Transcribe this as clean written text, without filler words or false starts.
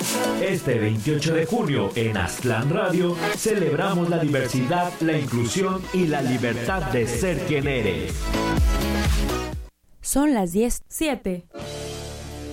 Este 28 de junio en Aztlán Radio celebramos la diversidad, la inclusión y la libertad de ser quien eres. Son las 10:07.